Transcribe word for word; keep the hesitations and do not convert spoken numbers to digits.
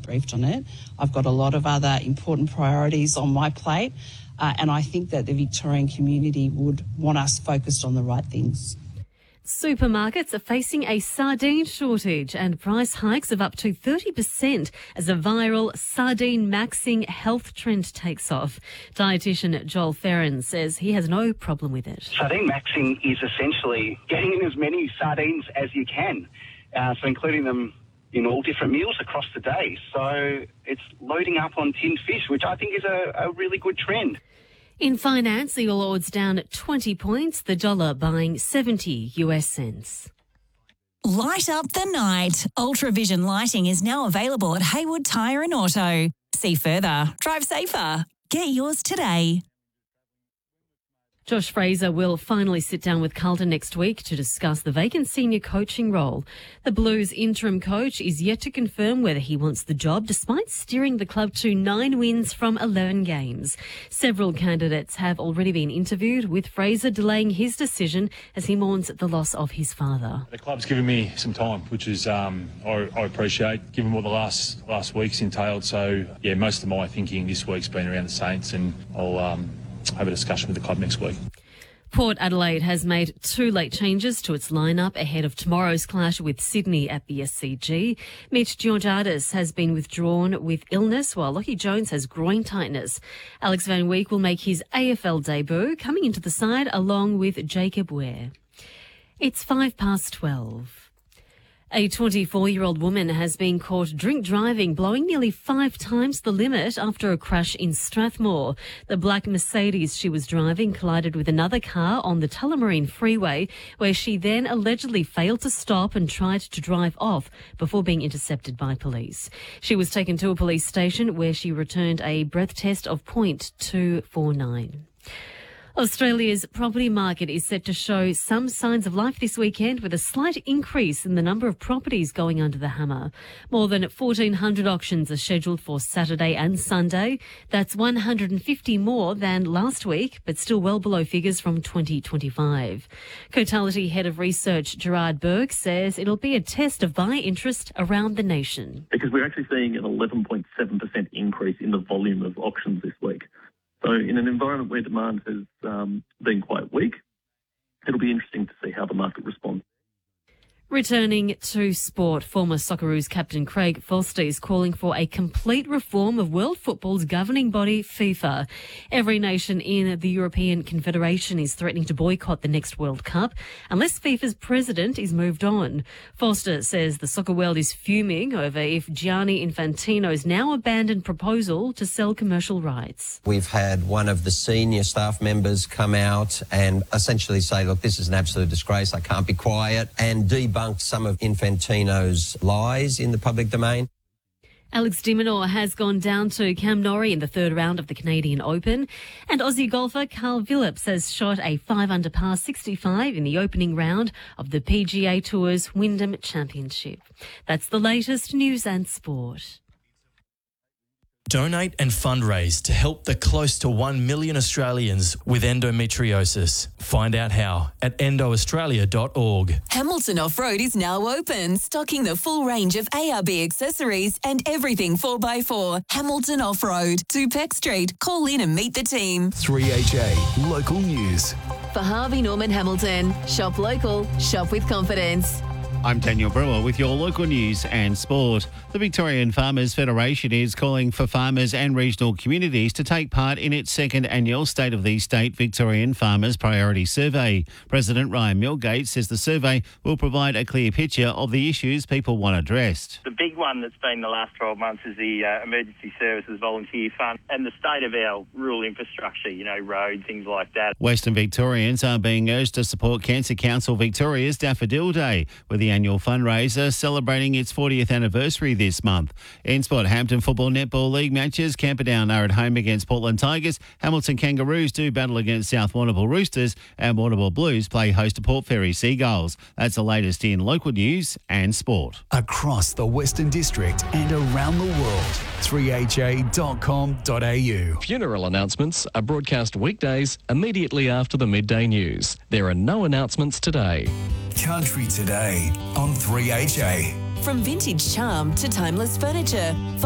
briefed on it. I've got a lot of other important priorities on my plate, uh, and I think that the Victorian community would want us focused on the right things. Supermarkets are facing a sardine shortage and price hikes of up to thirty percent as a viral sardine maxing health trend takes off. Dietitian Joel Ferran says he has no problem with it. Sardine maxing is essentially getting in as many sardines as you can, uh, so including them in all different meals across the day. So it's loading up on tinned fish, which I think is a, a really good trend. In finance, the All Ords down twenty points, the dollar buying seventy US cents. Light up the night. Ultravision lighting is now available at Haywood Tyre and Auto. See further. Drive safer. Get yours today. Josh Fraser will finally sit down with Carlton next week to discuss the vacant senior coaching role. The Blues interim coach is yet to confirm whether he wants the job, despite steering the club to nine wins from eleven games. Several candidates have already been interviewed, with Fraser delaying his decision as he mourns the loss of his father. The club's given me some time, which is um, I, I appreciate, given what the last last week's entailed. So, yeah, most of my thinking this week's been around the Saints, and I'll um, have a discussion with the club next week. Port Adelaide has made two late changes to its lineup ahead of tomorrow's clash with Sydney at the S C G. Mitch Georgiadis has been withdrawn with illness, while Lockie Jones has groin tightness. Alex Van Week will make his A F L debut, coming into the side along with Jacob Ware. It's five past twelve. A twenty-four-year-old woman has been caught drink driving, blowing nearly five times the limit after a crash in Strathmore. The black Mercedes she was driving collided with another car on the Tullamarine Freeway, where she then allegedly failed to stop and tried to drive off before being intercepted by police. She was taken to a police station where she returned a breath test of point two four nine. Australia's property market is set to show some signs of life this weekend, with a slight increase in the number of properties going under the hammer. More than fourteen hundred auctions are scheduled for Saturday and Sunday. That's one hundred fifty more than last week, but still well below figures from twenty twenty-five. Cotality Head of Research Gerard Burke says it'll be a test of buyer interest around the nation. Because we're actually seeing an eleven point seven percent increase in the volume of auctions this week. So in an environment where demand has um, been quite weak, it'll be interesting to see how the market responds. Returning to sport, former Socceroos captain Craig Foster is calling for a complete reform of world football's governing body, FIFA. Every nation in the European Confederation is threatening to boycott the next World Cup unless FIFA's president is moved on. Foster says the soccer world is fuming over if Gianni Infantino's now abandoned proposal to sell commercial rights. We've had one of the senior staff members come out and essentially say, look, this is an absolute disgrace, I can't be quiet, and debunk some of Infantino's lies in the public domain. Alex de Minaur has gone down to Cam Norrie in the third round of the Canadian Open. And Aussie golfer Carl Phillips has shot a five under par sixty-five in the opening round of the P G A Tour's Wyndham Championship. That's the latest news and sport. Donate and fundraise to help the close to one million Australians with endometriosis. Find out how at endo australia dot org. Hamilton Off-Road is now open, stocking the full range of A R B accessories and everything four by four. Hamilton Off-Road, two Peck Street. Call in and meet the team. three H A Local News. For Harvey Norman Hamilton, shop local, shop with confidence. I'm Daniel Brewer with your local news and sport. The Victorian Farmers Federation is calling for farmers and regional communities to take part in its second annual State of the State Victorian Farmers Priority Survey. President Ryan Milgate says the survey will provide a clear picture of the issues people want addressed. The big one that's been the last twelve months is the uh, Emergency Services Volunteer Fund and the state of our rural infrastructure, you know, roads, things like that. Western Victorians are being urged to support Cancer Council Victoria's Daffodil Day, with the annual fundraiser celebrating its fortieth anniversary this month. In sport, Hampton Football Netball League matches. Camperdown are at home against Portland Tigers. Hamilton Kangaroos do battle against South Warrnambool Roosters, and Warrnambool Blues play host to Port Fairy Seagulls. That's the latest in local news and sport. Across the Western District and around the world, three H A dot com dot A U. Funeral announcements are broadcast weekdays immediately after the midday news. There are no announcements today. Country Today on three H A. From vintage charm to timeless furniture.